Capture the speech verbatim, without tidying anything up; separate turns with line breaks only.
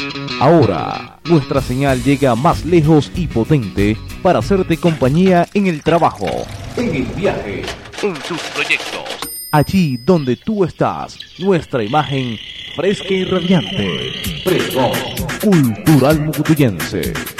Ahora, nuestra señal llega más lejos y potente para hacerte compañía en el trabajo, en el viaje, en tus proyectos. Allí donde tú estás, nuestra imagen fresca y radiante. Pregón Cultural Mucutuyense.